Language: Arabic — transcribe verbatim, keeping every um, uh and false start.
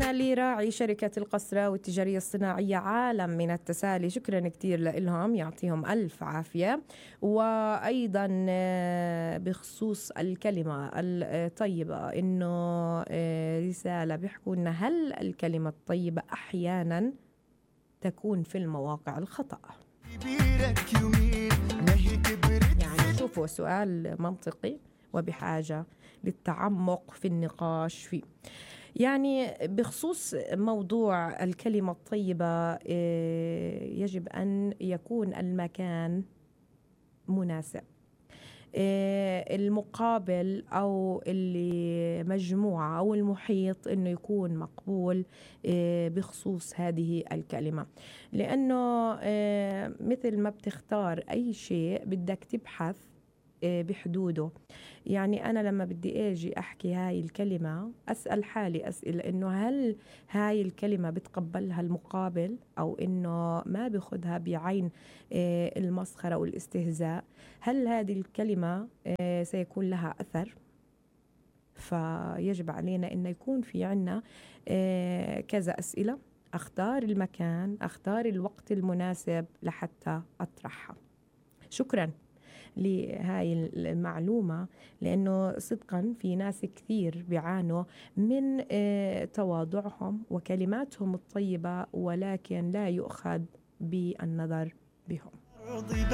تحياتنا لراعي شركة القسرة والتجارية الصناعية عالم من التسالي، شكرا كتير لهم، يعطيهم ألف عافية. وأيضا بخصوص الكلمة الطيبة، إنه رسالة بيحكوا لنا: هل الكلمة الطيبة أحيانا تكون في المواقع الخطأ؟ يعني شوفوا سؤال منطقي وبحاجة للتعمق في النقاش فيه. يعني بخصوص موضوع الكلمة الطيبة، يجب أن يكون المكان مناسب، المقابل أو اللي مجموعة أو المحيط إنه يكون مقبول بخصوص هذه الكلمة، لأنه مثل ما بتختار أي شيء بدك تبحث بحدوده. يعني أنا لما بدي أجي أحكي هاي الكلمة أسأل حالي أسئلة، إنه هل هاي الكلمة بتقبلها المقابل، أو إنه ما بياخدها بعين المسخرة والاستهزاء؟ هل هذه الكلمة سيكون لها أثر؟ فيجب علينا إنه يكون في عنا كذا أسئلة، أختار المكان، أختار الوقت المناسب لحتى أطرحها. شكراً لهاي المعلومة، لأنه صدقاً في ناس كثير بيعانوا من تواضعهم وكلماتهم الطيبة، ولكن لا يؤخذ بالنظر بهم.